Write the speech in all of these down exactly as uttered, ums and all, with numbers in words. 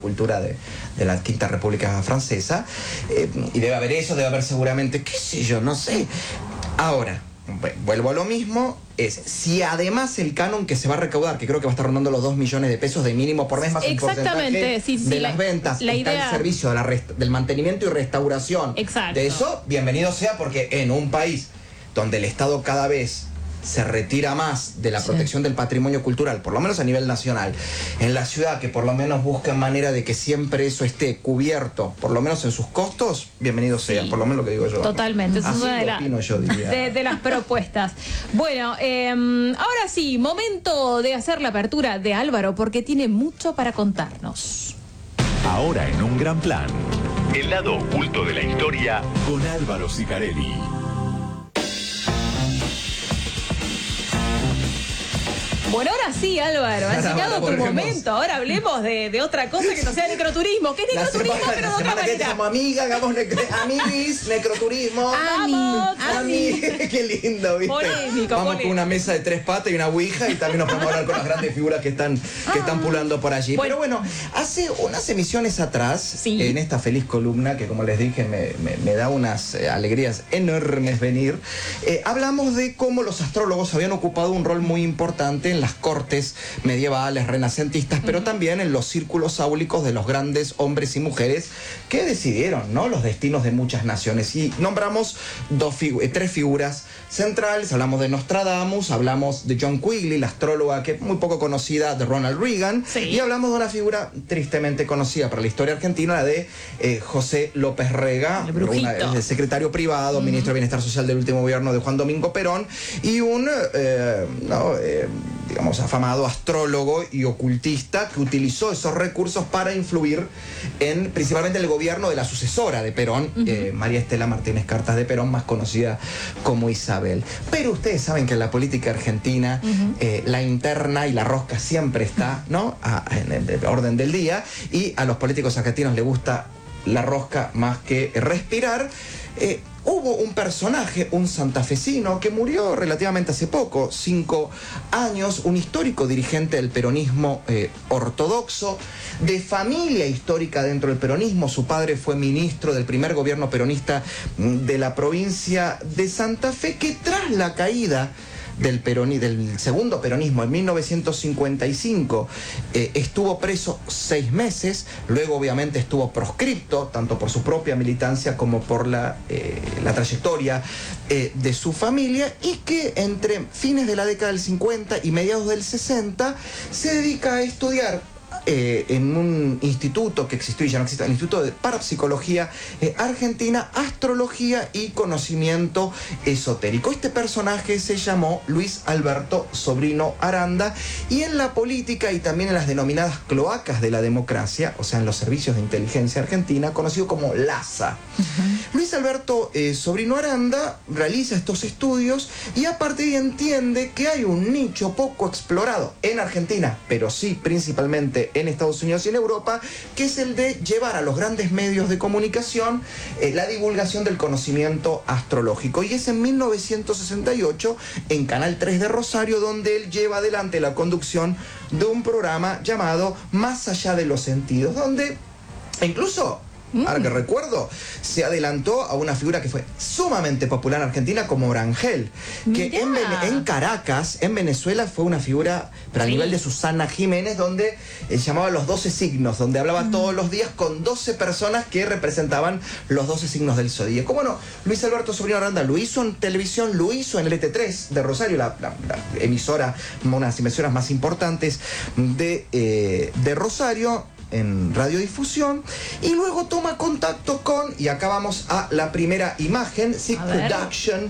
cultura de, de la Quinta República Francesa, eh, y debe haber eso, debe haber seguramente, qué sé yo, no sé. Ahora, vuelvo a lo mismo, es si además el canon que se va a recaudar, que creo que va a estar rondando los dos millones de pesos de mínimo por mes, más un porcentaje sí, sí, de la, las ventas, la está idea... el servicio de la del mantenimiento y restauración. Exacto. De eso, bienvenido sea, porque en un país donde el Estado cada vez se retira más de la protección sí. del patrimonio cultural, por lo menos a nivel nacional, en la ciudad que por lo menos busca manera de que siempre eso esté cubierto, por lo menos en sus costos, bienvenido sí. sea, por lo menos lo que digo yo. Totalmente, eso es una de, la, yo, de, de las propuestas. Bueno, eh, ahora sí, momento de hacer la apertura de Álvaro, porque tiene mucho para contarnos. Ahora en Un Gran Plan, el lado oculto de la historia con Álvaro Sicarelli. Bueno, ahora sí, Álvaro, ha llegado tu momento. Ahora hablemos de, de otra cosa que no sea necroturismo. ¿Qué es necroturismo? Semana, pero de otra manera. Somos amigas, hagamos necro, amiguis, necroturismo. Vamos, Ami. Qué lindo, ¿viste? Polémico, Vamos polémico. con una mesa de tres patas y una ouija y también nos podemos hablar con las grandes figuras que están, que están pulando por allí. Bueno. Pero bueno, hace unas emisiones atrás, sí. en esta feliz columna, que como les dije me, me, me da unas eh, alegrías enormes venir, eh, hablamos de cómo los astrólogos habían ocupado un rol muy importante en las cortes medievales, renacentistas, uh-huh. pero también en los círculos áulicos de los grandes hombres y mujeres que decidieron, ¿no?, los destinos de muchas naciones. Y nombramos dos figu- tres figuras centrales. Hablamos de Nostradamus, hablamos de John Quigley, la astróloga que es muy poco conocida, de Ronald Reagan, sí. y hablamos de una figura tristemente conocida para la historia argentina, la de eh, José López Rega, el, una, el secretario privado, uh-huh. ministro de Bienestar Social del último gobierno de Juan Domingo Perón, y un eh, no, eh, digamos, afamado astrólogo y ocultista que utilizó esos recursos para influir en principalmente el gobierno de la sucesora de Perón, uh-huh. eh, María Estela Martínez Cartas de Perón, más conocida como Isabel. Pero ustedes saben que en la política argentina uh-huh. eh, la interna y la rosca siempre está, ¿no?, a, en el orden del día, y a los políticos argentinos les gusta la rosca más que respirar. Eh, Hubo un personaje, un santafesino, que murió relativamente hace poco, cinco años, un histórico dirigente del peronismo eh, ortodoxo, de familia histórica dentro del peronismo. Su padre fue ministro del primer gobierno peronista de la provincia de Santa Fe, que tras la caída del, peroni, del segundo peronismo en mil novecientos cincuenta y cinco eh, estuvo preso seis meses, luego obviamente estuvo proscripto tanto por su propia militancia como por la, eh, la trayectoria eh, de su familia, y que entre fines de la década del cincuenta y mediados del sesenta se dedica a estudiar Eh, en un instituto que existió y ya no existe, el Instituto de Parapsicología eh, Argentina, astrología y conocimiento esotérico. Este personaje se llamó Luis Alberto Sobrino Aranda, y en la política y también en las denominadas cloacas de la democracia, o sea, en los servicios de inteligencia argentina, conocido como LASA. Uh-huh. Luis Alberto eh, Sobrino Aranda realiza estos estudios y a partir de ahí entiende que hay un nicho poco explorado en Argentina, pero sí principalmente en Estados Unidos y en Europa, que es el de llevar a los grandes medios de comunicación eh, la divulgación del conocimiento astrológico. Y es en mil novecientos sesenta y ocho, en Canal tres de Rosario, donde él lleva adelante la conducción de un programa llamado Más Allá de los Sentidos, donde incluso, Mm. ahora que recuerdo, se adelantó a una figura que fue sumamente popular en Argentina como Orangel, que en, en Caracas, en Venezuela, fue una figura, pero a sí. nivel de Susana Jiménez, donde eh, llamaba los doce signos, donde hablaba mm. todos los días con doce personas que representaban los doce signos del zodíaco. Bueno, Luis Alberto Sobrino Aranda lo hizo en televisión, lo hizo en el E T tres de Rosario, la, la, la emisora, una de las emisoras más importantes de, eh, de Rosario, en radiodifusión, y luego toma contacto con, y acá vamos a la primera imagen, Sig Production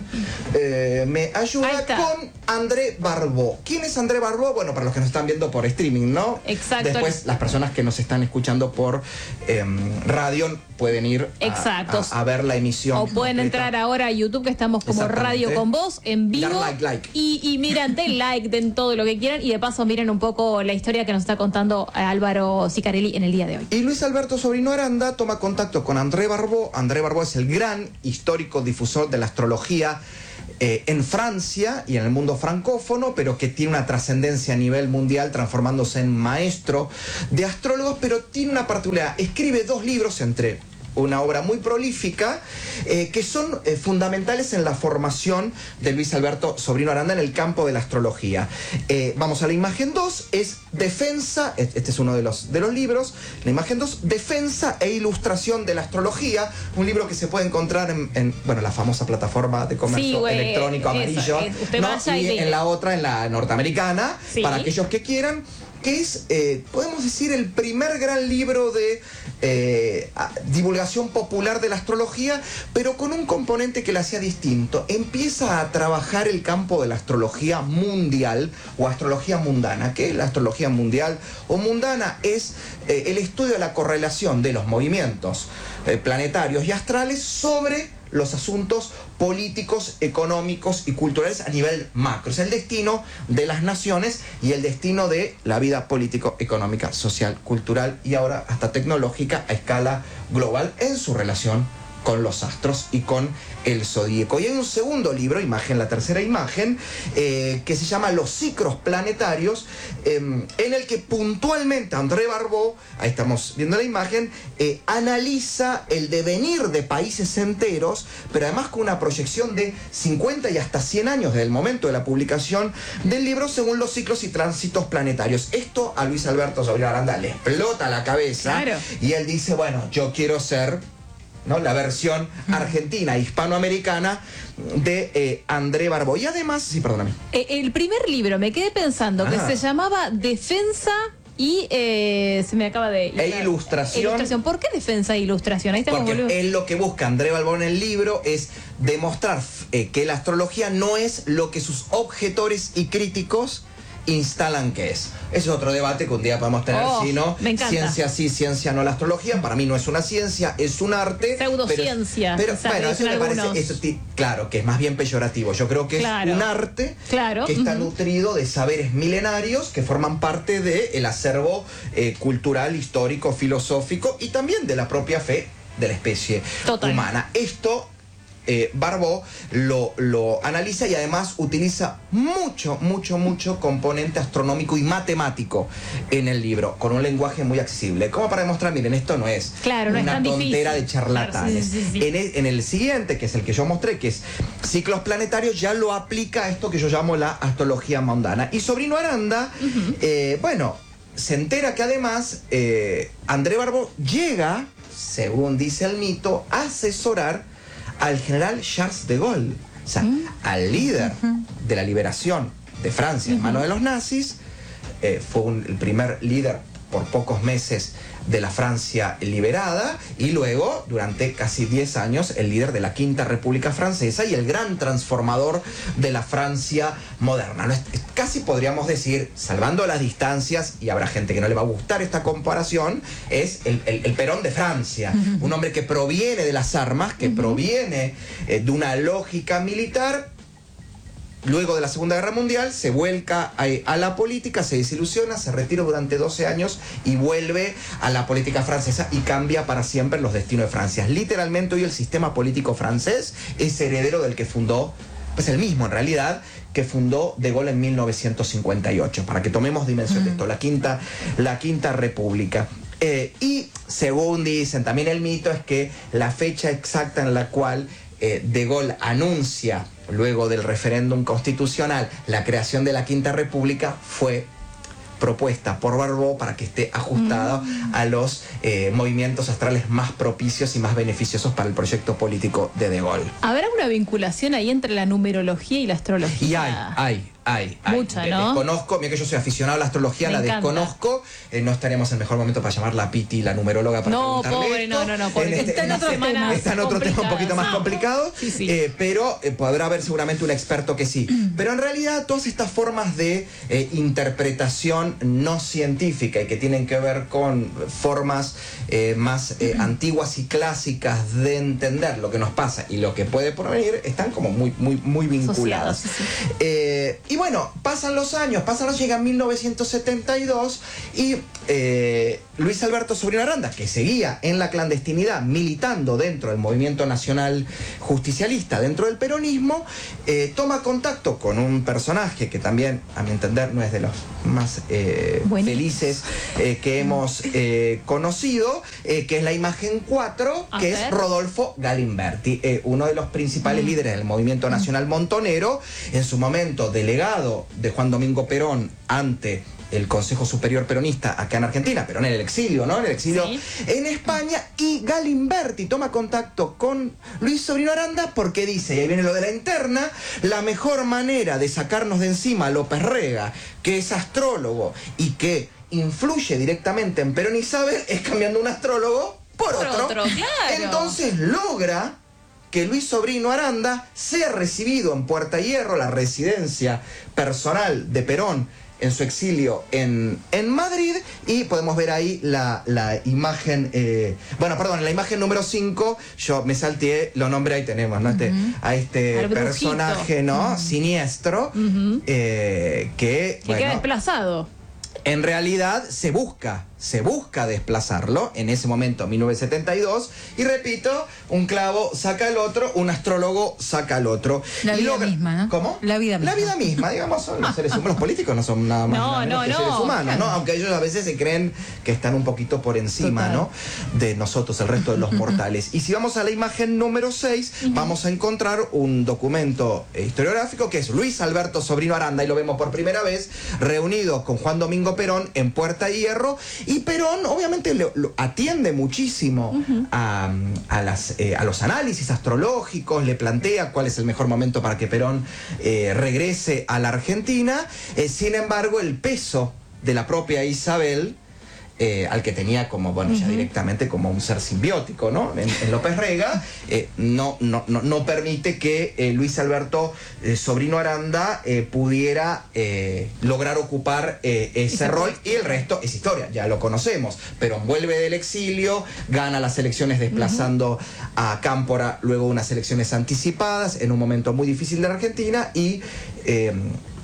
eh, me ayuda, con André Barbó. ¿Quién es André Barbó? Bueno, para los que nos están viendo por streaming, ¿no? Exacto. Después las personas que nos están escuchando por eh, radio pueden ir a, a, a ver la emisión. O pueden completa. Entrar ahora a YouTube, que estamos como Radio con Vos, en vivo. Like, like. Y, y miren, den like, den todo lo que quieran, y de paso miren un poco la historia que nos está contando Álvaro Sicarelli en el día de hoy. Y Luis Alberto Sobrino Aranda toma contacto con André Barbó. André Barbó es el gran histórico difusor de la astrología eh, en Francia y en el mundo francófono, pero que tiene una trascendencia a nivel mundial, transformándose en maestro de astrólogos, pero tiene una particularidad. Escribe dos libros entre una obra muy prolífica, eh, que son eh, fundamentales en la formación de Luis Alberto Sobrino Aranda en el campo de la astrología. Eh, vamos a la imagen dos, es Defensa, este es uno de los, de los libros, la imagen dos, Defensa e Ilustración de la Astrología, un libro que se puede encontrar en, en bueno, la famosa plataforma de comercio sí, güey, electrónico amarillo, eso, usted ¿no? vaya Y y en la otra, en la norteamericana, sí, para aquellos que quieran, que es, eh, podemos decir, el primer gran libro de eh, divulgación popular de la astrología, pero con un componente que la hacía distinto. Empieza a trabajar el campo de la astrología mundial o astrología mundana. ¿Qué es la astrología mundial o mundana? Es eh, el estudio de la correlación de los movimientos eh, planetarios y astrales sobre los asuntos políticos, económicos y culturales a nivel macro. Es el destino de las naciones y el destino de la vida político, económica, social, cultural y ahora hasta tecnológica a escala global en su relación con los astros y con el zodíaco. Y hay un segundo libro, imagen, la tercera imagen, eh, que se llama Los ciclos planetarios, eh, en el que puntualmente André Barbeau, ahí estamos viendo la imagen, eh, analiza el devenir de países enteros, pero además con una proyección de cincuenta y hasta cien años desde el momento de la publicación del libro, según los ciclos y tránsitos planetarios. Esto a Luis Alberto Sobrino Aranda le explota la cabeza, claro, y él dice, bueno, yo quiero ser, ¿no?, la versión argentina, hispanoamericana de eh, André Barbeau. Y además, sí, perdóname. Eh, el primer libro, me quedé pensando Ah. que se llamaba Defensa y eh, se me acaba de... E ilustración. Ilustración. ¿Por qué defensa e ilustración? Ahí estamos, Porque boludo. él lo que busca, André Barbeau, en el libro es demostrar eh, que la astrología no es lo que sus objetores y críticos instalan que es. Ese es otro debate que un día podemos tener, Oh, si no, me encanta. ciencia sí, ciencia no. La astrología para mí no es una ciencia, es un arte. Pseudociencia, Pero, o sea, pero eso dicen me parece, algunos. eso, ti- claro, que es más bien peyorativo. Yo creo que Claro. es un arte Claro, que está ujú. nutrido de saberes milenarios que forman parte del acervo eh, cultural, histórico, filosófico y también de la propia fe de la especie Total. humana. Esto Eh, Barbeau lo, lo analiza y además utiliza mucho, mucho, mucho componente astronómico y matemático en el libro, con un lenguaje muy accesible. Como para demostrar, miren, esto no es Claro, no es una tan tontera difícil. de charlatanes. Claro, sí, sí, sí. En, el, en el siguiente, que es el que yo mostré, que es Ciclos Planetarios, ya lo aplica a esto que yo llamo la astrología mundana. Y Sobrino Aranda, uh-huh. eh, bueno, se entera que además eh, André Barbeau llega, según dice el mito, a asesorar al general Charles de Gaulle, o sea, mm. al líder uh-huh. de la liberación de Francia uh-huh. en manos de los nazis. Eh, fue un, el primer líder por pocos meses de la Francia liberada y luego, durante casi diez años, el líder de la Quinta República Francesa y el gran transformador de la Francia moderna. ¿No? Es, es, casi podríamos decir, salvando las distancias, y habrá gente que no le va a gustar esta comparación, es el, el, el Perón de Francia. Uh-huh. Un hombre que proviene de las armas, que uh-huh. proviene eh, de una lógica militar. Luego de la Segunda Guerra Mundial se vuelca a, a la política, se desilusiona, se retira durante doce años y vuelve a la política francesa y cambia para siempre los destinos de Francia. Literalmente hoy el sistema político francés es heredero del que fundó, pues el mismo en realidad, que fundó De Gaulle en mil novecientos cincuenta y ocho, para que tomemos dimensión mm. de esto, la Quinta, la Quinta República. Eh, y según dicen, también el mito es que la fecha exacta en la cual eh, De Gaulle anuncia, luego del referéndum constitucional, la creación de la Quinta República fue propuesta por Barbeau para que esté ajustada mm. a los eh, movimientos astrales más propicios y más beneficiosos para el proyecto político de De Gaulle. ¿Habrá una vinculación ahí entre la numerología y la astrología? Y hay, hay, hay. hay. Mucha, ¿no? Desconozco, mira que yo soy aficionado a la astrología, Me la encanta. desconozco. Eh, no estaríamos en el mejor momento para llamar la Piti, la numeróloga, para no, preguntarle pobre, esto. no, no, no, porque en está en otro tema. Está en otro tema un poquito más complicado, sí, sí. Eh, pero eh, podrá haber seguramente un experto que sí. Pero en realidad todas estas formas de eh, interpretación no científica y que tienen que ver con formas eh, más eh, antiguas y clásicas de entender lo que nos pasa y lo que puede provenir, están como muy, muy, muy vinculadas. Sí, sí. Eh, Eh, y bueno, pasan los años, pasan los llega mil novecientos setenta y dos y eh, Luis Alberto Sobrino Aranda, que seguía en la clandestinidad militando dentro del movimiento nacional justicialista, dentro del peronismo, eh, toma contacto con un personaje que también, a mi entender, no es de los más eh, felices eh, que hemos eh, conocido, eh, que es la imagen cuatro, A que ver. es Rodolfo Galimberti, eh, uno de los principales mm. líderes del movimiento nacional montonero, en su momento delegado de Juan Domingo Perón ante el Consejo Superior Peronista acá en Argentina, pero en el exilio, ¿no? En el exilio sí. en España, y Galimberti toma contacto con Luis Sobrino Aranda porque dice, y ahí viene lo de la interna, la mejor manera de sacarnos de encima a López Rega, que es astrólogo y que influye directamente en Perón y Isabel, es cambiando un astrólogo por, por otro. otro claro. Entonces logra que Luis Sobrino Aranda sea recibido en Puerta Hierro, la residencia personal de Perón, en su exilio en, en Madrid, y podemos ver ahí la, la imagen, eh, bueno, perdón, la imagen número cinco, yo me salteé, lo nombré, ahí tenemos, ¿no? Este, uh-huh. a este personaje, ¿no? Uh-huh. Siniestro, uh-huh. eh, que, que bueno, queda desplazado. En realidad se busca, se busca desplazarlo en ese momento, mil novecientos setenta y dos, y repito, un clavo saca el otro, un astrólogo saca el otro. La y vida logra... misma, ¿no? ¿Cómo? La vida misma. La vida misma, digamos, son los seres humanos, los políticos no son nada más no, nada menos no, que no, seres humanos, claro. ¿no? Aunque ellos a veces se creen que están un poquito por encima, Total. ¿no? De nosotros, el resto de los mortales. Y si vamos a la imagen número seis, uh-huh. vamos a encontrar un documento historiográfico que es Luis Alberto Sobrino Aranda, y lo vemos por primera vez, reunidos con Juan Domingo Perón en Puerta Hierro, y Perón obviamente lo, lo atiende muchísimo uh-huh. a, a, las, eh, a los análisis astrológicos, le plantea cuál es el mejor momento para que Perón eh, regrese a la Argentina, eh, sin embargo el peso de la propia Isabel, Eh, al que tenía como, bueno, uh-huh. ya directamente como un ser simbiótico, ¿no? En, en López Rega, eh, no, no, no, no permite que eh, Luis Alberto eh, Sobrino Aranda eh, pudiera eh, lograr ocupar eh, ese rol, y el resto es historia, ya lo conocemos. Perón vuelve del exilio, gana las elecciones desplazando uh-huh. a Cámpora, luego unas elecciones anticipadas, en un momento muy difícil de la Argentina, y... Eh,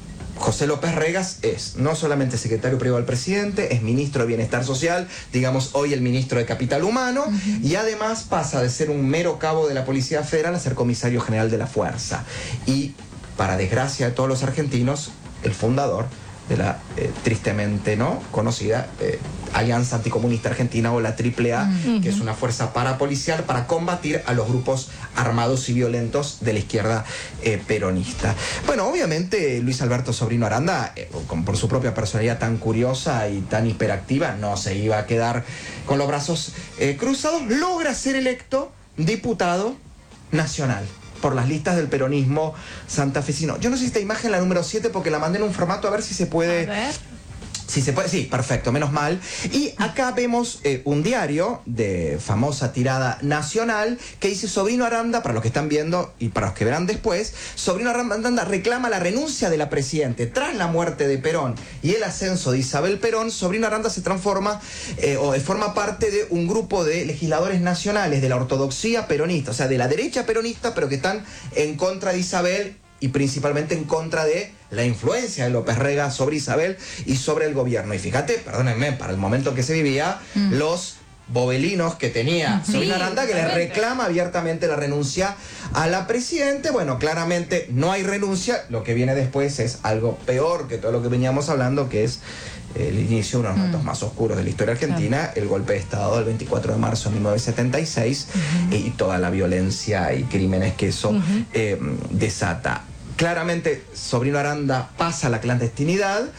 José López Regas es no solamente secretario privado del presidente, es ministro de Bienestar Social, digamos hoy el ministro de Capital Humano, uh-huh. y además pasa de ser un mero cabo de la Policía Federal a ser comisario general de la Fuerza. Y, para desgracia de todos los argentinos, el fundador de la eh, tristemente no conocida eh, Alianza Anticomunista Argentina, o la triple A, uh-huh. que es una fuerza parapolicial para combatir a los grupos armados y violentos de la izquierda eh, peronista. Bueno, obviamente Luis Alberto Sobrino Aranda, eh, con, por su propia personalidad tan curiosa y tan hiperactiva, no se iba a quedar con los brazos eh, cruzados, logra ser electo diputado nacional por las listas del peronismo santafesino. Yo no sé si esta imagen, la número siete, porque la mandé en un formato, a ver si se puede... A ver. Si se puede, sí, perfecto, menos mal. Y acá vemos eh, un diario de famosa tirada nacional que dice: Sobrino Aranda, para los que están viendo y para los que verán después, Sobrino Aranda reclama la renuncia de la Presidente. Tras la muerte de Perón y el ascenso de Isabel Perón, Sobrino Aranda se transforma eh, o forma parte de un grupo de legisladores nacionales de la ortodoxia peronista, o sea, de la derecha peronista, pero que están en contra de Isabel, y principalmente en contra de la influencia de López Rega sobre Isabel y sobre el gobierno. Y fíjate, perdónenme, para el momento que se vivía, mm. los bobelinos que tenía sí, Sobrino Aranda, que le reclama abiertamente la renuncia a la Presidente. Bueno, claramente no hay renuncia, lo que viene después es algo peor que todo lo que veníamos hablando, que es el inicio de uno de los momentos mm. más oscuros de la historia argentina, claro. el golpe de Estado del veinticuatro de marzo de mil novecientos setenta y seis, uh-huh. y toda la violencia y crímenes que eso uh-huh. eh, desata. Claramente Sobrino Aranda pasa a la clandestinidad.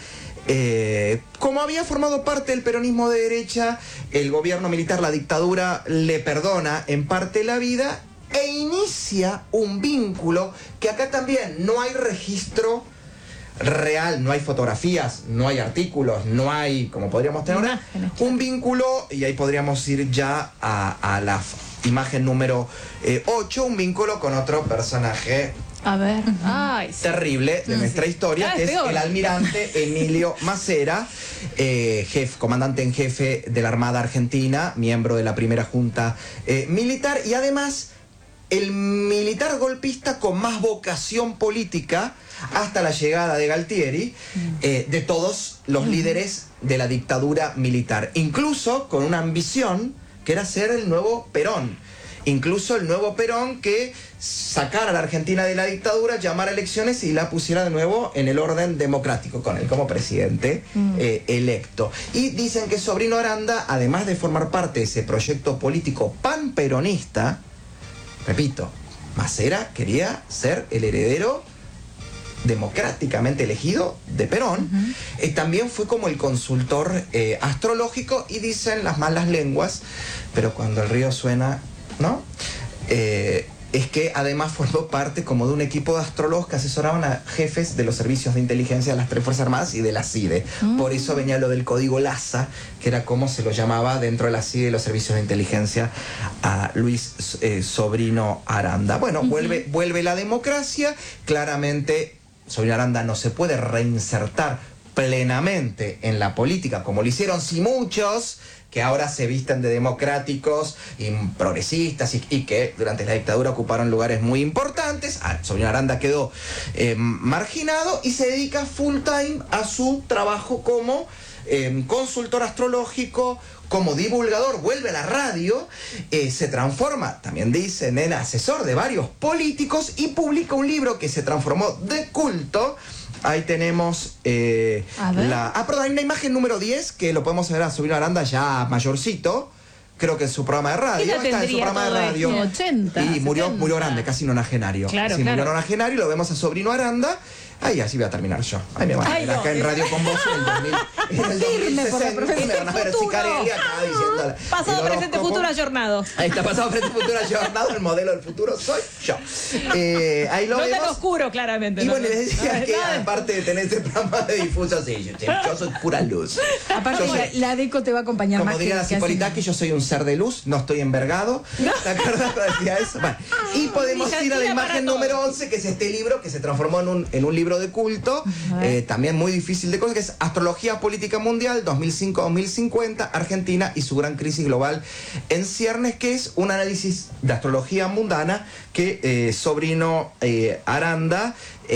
Eh, como había formado parte del peronismo de derecha, el gobierno militar, la dictadura, le perdona en parte la vida e inicia un vínculo que acá también no hay registro real, no hay fotografías, no hay artículos, no hay, como podríamos tener ahora, un vínculo, y ahí podríamos ir ya a, a la imagen número eh, ocho, un vínculo con otro personaje A ver, ay, sí. terrible de sí. nuestra historia, que es el almirante Emilio Macera, eh, jefe, comandante en jefe de la Armada Argentina, miembro de la primera junta eh, militar, y además el militar golpista con más vocación política hasta la llegada de Galtieri, eh, de todos los líderes de la dictadura militar, incluso con una ambición que era ser el nuevo Perón. Incluso el nuevo Perón que sacara a la Argentina de la dictadura, llamara elecciones y la pusiera de nuevo en el orden democrático, con él como presidente mm. eh, electo. Y dicen que Sobrino Aranda, además de formar parte de ese proyecto político panperonista, repito, Macera quería ser el heredero democráticamente elegido de Perón, uh-huh. eh, también fue como el consultor eh, astrológico, y dicen las malas lenguas, pero cuando el río suena, ¿no? Eh, es que además formó parte como de un equipo de astrólogos que asesoraban a jefes de los servicios de inteligencia de las tres Fuerzas Armadas y de la C I D E. Mm. Por eso venía lo del código LASA, que era como se lo llamaba dentro de la C I D E y los servicios de inteligencia a Luis eh, Sobrino Aranda. Bueno, uh-huh. vuelve, vuelve la democracia. Claramente Sobrino Aranda no se puede reinsertar plenamente en la política como lo hicieron sí muchos que ahora se visten de democráticos y progresistas y, y que durante la dictadura ocuparon lugares muy importantes. Ah, Sobrino Aranda quedó eh, marginado y se dedica full time a su trabajo como eh, consultor astrológico, como divulgador, vuelve a la radio, eh, se transforma, también dicen, en asesor de varios políticos y publica un libro que se transformó de culto. Ahí tenemos eh, la... Ah, perdón, hay una imagen número diez que lo podemos ver a Sobrino Aranda ya mayorcito. Creo que en su programa de radio. Está en su programa de radio. ochenta, y murió, setenta. Murió grande, casi nonagenario. Claro, sí, claro. murió nonagenario, lo vemos a Sobrino Aranda. Ahí así voy a terminar yo. Ahí me van a ver acá en Radio con Vos en el dos mil, en el dos mil sesenta. Me van a ver Sicarelli acá diciendo... Pasado, presente, futuro, ayornado. Ahí está, pasado, presente, futuro, ayornado. El modelo del futuro soy yo. Eh, ahí lo no vemos. tan oscuro, claramente. Y no, bueno, no. les decía no, que no, aparte de tener este programa de difusión, sí, yo, yo soy pura luz. Aparte, Yo soy- la, la deco te va a acompañar Como más diría que, la que así. Cipolitaki, yo soy un ser de luz, no estoy envergado. ¿Te acuerdas cuando decía eso? Bueno, y podemos ir a la Gigantina para imagen todo. número once, que es este libro que se transformó en un, en un libro de culto, eh, también muy difícil de conseguir, que es Astrología Política Mundial dos mil cinco a dos mil cincuenta, Argentina y su gran crisis global en ciernes, que es un análisis de astrología mundana que eh, Sobrino eh, Aranda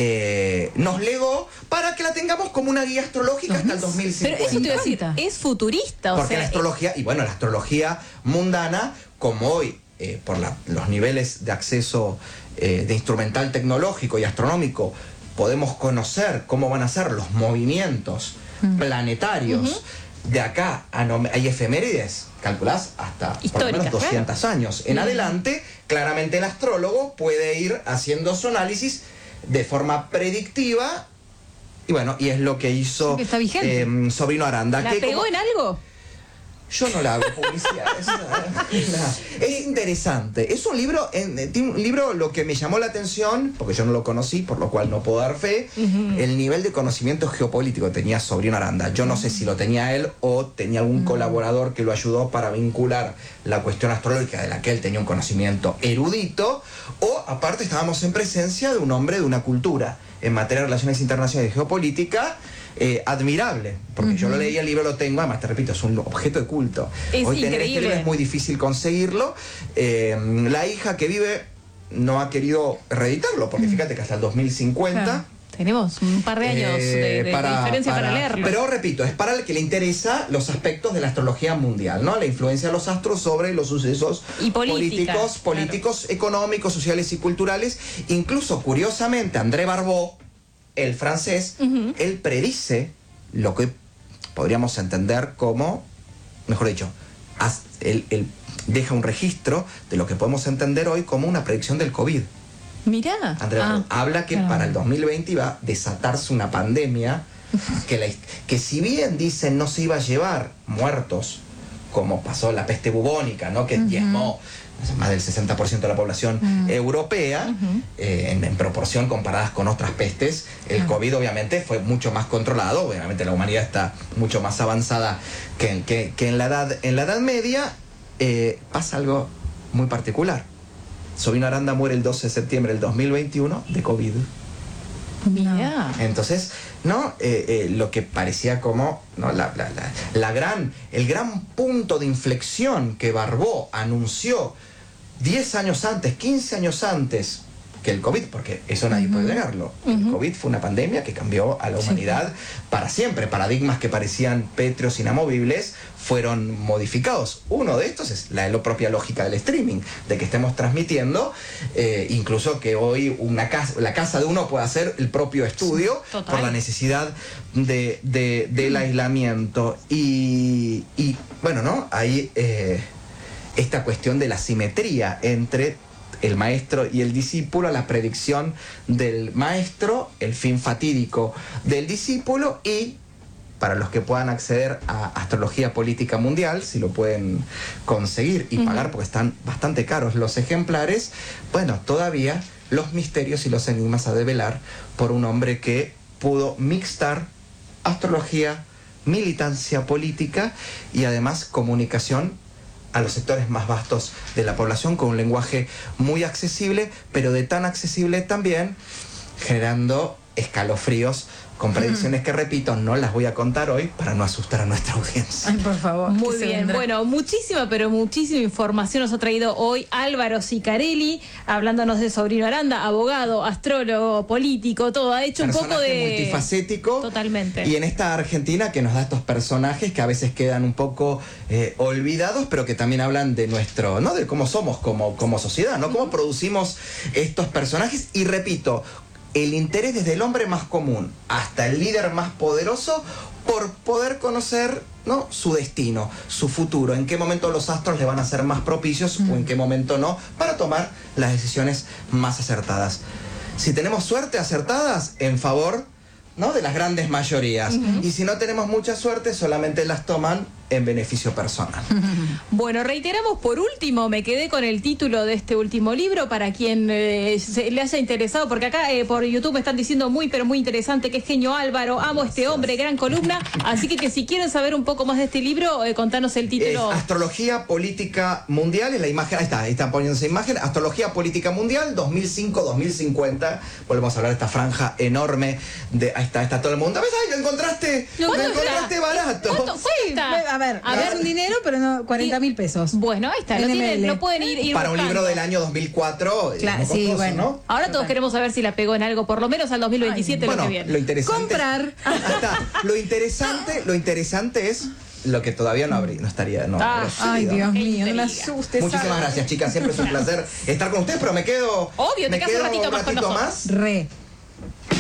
eh, nos legó para que la tengamos como una guía astrológica hasta el dos mil Pero cincuenta. eso te iba a decir, es futurista, o Porque sea, la astrología, y bueno, la astrología mundana, como hoy, eh, por la- los niveles de acceso eh, de instrumental tecnológico y astronómico, podemos conocer cómo van a ser los movimientos mm. planetarios. Uh-huh. De acá a no, hay efemérides, calculás, hasta históricas, por lo menos doscientos claro. años en mm. adelante. Claramente el astrólogo puede ir haciendo su análisis de forma predictiva. Y bueno, y es lo que hizo que está vigente. eh, Sobrino Aranda. ¿La que pegó como- en algo? Yo no la hago publicidad. Es, una- una- es interesante. Es un libro, en, tiene un libro, lo que me llamó la atención, porque yo no lo conocí, por lo cual no puedo dar fe, uh-huh. el nivel de conocimiento geopolítico que tenía Sobrino Aranda. Yo no sé si lo tenía él o tenía algún uh-huh. colaborador que lo ayudó para vincular la cuestión astrológica, de la que él tenía un conocimiento erudito, o aparte estábamos en presencia de un hombre de una cultura en materia de relaciones internacionales y geopolítica eh, admirable, porque uh-huh. yo lo leí, el libro lo tengo, además te repito, es un objeto de culto. Es Hoy tener increíble. este libro es muy difícil conseguirlo. Eh, la hija que vive no ha querido reeditarlo, porque fíjate que hasta el dos mil cincuenta... Claro. Tenemos un par de años eh, de, de- de para- diferencia para, para- leerlo. Pero repito, es para el que le interesa los aspectos de la astrología mundial, ¿no? La influencia de los astros sobre los sucesos Y política, políticos, claro. políticos, económicos, sociales y culturales. Incluso, curiosamente, André Barbeau, el francés, Uh-huh. él predice lo que podríamos entender como, mejor dicho, as- él, él deja un registro de lo que podemos entender hoy como una predicción del COVID. Mirá. André Barbeau Ah, habla que claro. para el dos mil veinte iba a desatarse una pandemia que, la, que si bien dicen no se iba a llevar muertos, como pasó la peste bubónica, ¿no? Que Uh-huh. diezmó más del sesenta por ciento de la población Uh-huh. europea, Uh-huh. eh, en, en proporción comparadas con otras pestes, el Claro. COVID obviamente fue mucho más controlado. Obviamente la humanidad está mucho más avanzada que, en- que, que en, la edad, en la Edad Media. Eh, pasa algo muy particular. Sobrino Aranda muere el doce de septiembre del dos mil veintiuno de COVID. Mirá. Entonces, ¿no? Eh, eh, lo que parecía como, ¿no? la, la, la, la gran, el gran punto de inflexión que Barbeau anunció diez años antes, quince años antes que el COVID, porque eso nadie uh-huh. puede negarlo. Uh-huh. El COVID fue una pandemia que cambió a la humanidad sí. para siempre. Paradigmas que parecían pétreos, inamovibles, fueron modificados. Uno de estos es la, la propia lógica del streaming, de que estemos transmitiendo, eh, incluso que hoy una casa, la casa de uno pueda hacer el propio estudio sí, por la necesidad de, de, del uh-huh. aislamiento. Y, y bueno, ¿no? Hay eh, esta cuestión de la simetría entre el maestro y el discípulo, la predicción del maestro, el fin fatídico del discípulo y, para los que puedan acceder a Astrología Política Mundial, si lo pueden conseguir y uh-huh. pagar porque están bastante caros los ejemplares, bueno, todavía los misterios y los enigmas a develar por un hombre que pudo mixtar astrología, militancia política y además comunicación a los sectores más vastos de la población con un lenguaje muy accesible, pero de tan accesible también generando escalofríos con predicciones que, repito, no las voy a contar hoy para no asustar a nuestra audiencia. Ay, por favor. Muy bien. Vendrá? Bueno, muchísima, pero muchísima información nos ha traído hoy Álvaro Sicarelli, hablándonos de Sobrino Aranda, abogado, astrólogo, político, todo. Ha hecho personaje un poco de... multifacético. Totalmente. Y en esta Argentina que nos da estos personajes que a veces quedan un poco eh, olvidados, pero que también hablan de nuestro, ¿no? De cómo somos como, como sociedad, ¿no? Cómo uh-huh. producimos estos personajes. Y repito, el interés desde el hombre más común hasta el líder más poderoso por poder conocer, ¿no? Su destino, su futuro, en qué momento los astros le van a ser más propicios mm. o en qué momento no, para tomar las decisiones más acertadas. Si tenemos suerte, acertadas en favor, ¿no? de las grandes mayorías. Uh-huh. Y si no tenemos mucha suerte, solamente las toman en beneficio personal. Bueno, reiteramos por último, me quedé con el título de este último libro para quien eh, se le haya interesado, porque acá eh, por YouTube me están diciendo muy pero muy interesante, que es Genio Álvaro, amo este hombre, gran columna, así que, que si quieren saber un poco más de este libro, eh, contanos el título. Es Astrología Política Mundial, en la imagen, ahí está, ahí están poniendo esa imagen, Astrología Política Mundial dos mil cinco a dos mil cincuenta, volvemos a hablar de esta franja enorme, de ahí está, está todo el mundo, ¿ves? ¡Ay, lo encontraste! ¡Lo encontraste barato! ¿Cuánto cuesta? A ver, a ver, un dinero, pero no, cuarenta mil pesos. Bueno, ahí está, lo, tienen, lo pueden ir, ir para buscando. Un libro del año dos mil cuatro, claro, costoso, sí, bueno. ¿no? Ahora todos queremos saber si la pegó en algo, por lo menos al dos mil veintisiete. Ay, bueno, lo que viene. Lo interesante, comprar. Ahí está. Lo interesante, lo interesante es lo que todavía no habría, no estaría, no. Ah, ay, Dios mío, no me asustes. Muchísimas gracias, chicas, siempre es un placer estar con ustedes, pero me quedo. Obvio, te me quedas quedo un ratito, un ratito más con más. Re.